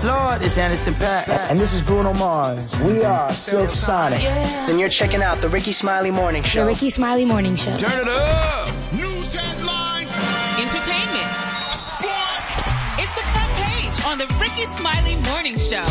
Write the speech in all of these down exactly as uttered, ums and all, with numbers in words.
Lord, it's Anderson .Paak. And this is Bruno Mars. We are Silk Sonic. Yeah. And you're checking out the Ricky Smiley Morning Show. The Ricky Smiley Morning Show. Turn it up! News headlines. Entertainment. Sports. It's the front page on the Ricky Smiley Morning Show.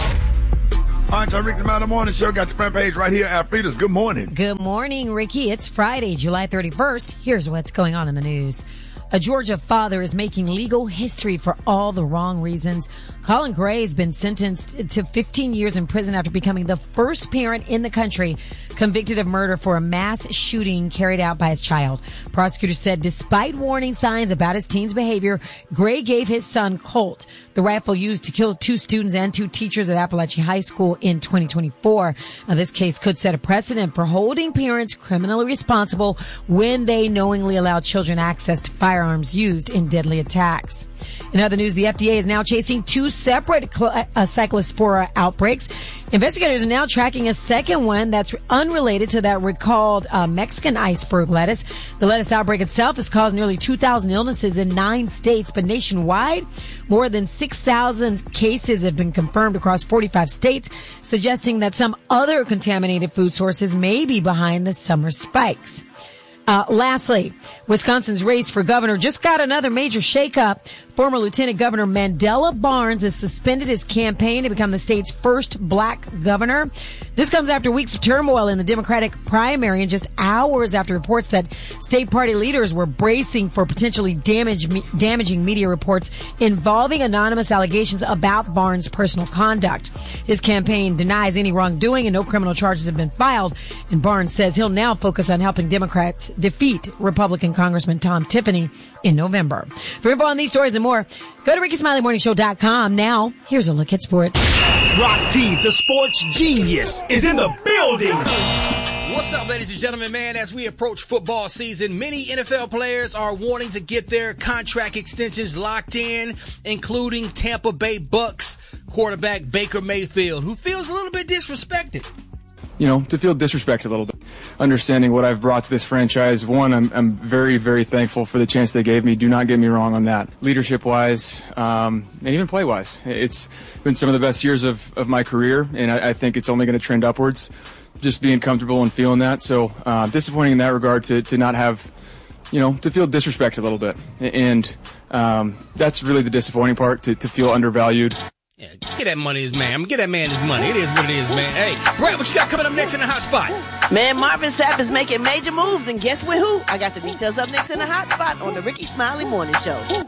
All right, so Ricky Smiley Morning Show got the front page right here. Alfreda's, good morning. Good morning, Ricky. It's Friday, July thirty-first. Here's what's going on in the news. A Georgia father is making legal history for all the wrong reasons. Colin Gray has been sentenced to fifteen years in prison after becoming the first parent in the country convicted of murder for a mass shooting carried out by his child. Prosecutors said despite warning signs about his teen's behavior, Gray gave his son Colt the rifle used to kill two students and two teachers at Appalachian High School in twenty twenty-four. Now, this case could set a precedent for holding parents criminally responsible when they knowingly allow children access to firearms used in deadly attacks. In other news, the F D A is now chasing two separate cl- uh, cyclospora outbreaks. Investigators are now tracking a second one that's unrelated to that recalled uh, Mexican iceberg lettuce. The lettuce outbreak itself has caused nearly two thousand illnesses in nine states, but nationwide, more than six thousand cases have been confirmed across forty-five states, suggesting that some other contaminated food sources may be behind the summer spikes. Uh, lastly, Wisconsin's race for governor just got another major shakeup. Former Lieutenant Governor Mandela Barnes has suspended his campaign to become the state's first black governor. This comes after weeks of turmoil in the Democratic primary and just hours after reports that state party leaders were bracing for potentially damage, damaging media reports involving anonymous allegations about Barnes' personal conduct. His campaign denies any wrongdoing and no criminal charges have been filed. And Barnes says he'll now focus on helping Democrats defeat Republican Congressman Tom Tiffany in November. For info on these stories and more, go to Ricky Smiley Morning Show dot com. Now, here's a look at sports. Rock T, the sports genius, is in the building. What's up, ladies and gentlemen, man? As we approach football season, many N F L players are wanting to get their contract extensions locked in, including Tampa Bay Bucks quarterback Baker Mayfield, who feels a little bit disrespected. You know, to feel disrespected a little bit. Understanding what I've brought to this franchise, one, I'm, I'm very, very thankful for the chance they gave me. Do not get me wrong on that. Leadership-wise, um, and even play-wise. It's been some of the best years of, of my career, and I, I think it's only going to trend upwards. Just being comfortable and feeling that. So, uh, disappointing in that regard to, to not have, you know, to feel disrespected a little bit. And um, that's really the disappointing part, to, to feel undervalued. Yeah, get that money, his man. Get that man his money. It is what it is, man. Hey, Brad, what you got coming up next in the hot spot? Man, Marvin Sapp is making major moves, and guess with who? I got the details up next in the hot spot on the Ricky Smiley Morning Show.